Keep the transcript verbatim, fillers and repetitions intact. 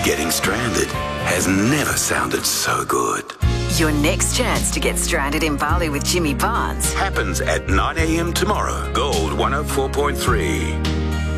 Getting stranded has never sounded so good. Your next chance to get stranded in Bali with Jimmy Barnes Happens at nine a.m. tomorrow. Gold one oh four point three.